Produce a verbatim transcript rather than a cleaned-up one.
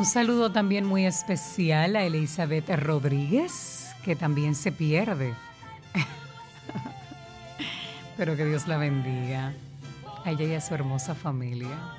Un saludo también muy especial a Elizabeth Rodríguez, que también se pierde. Pero que Dios la bendiga, a ella y a su hermosa familia.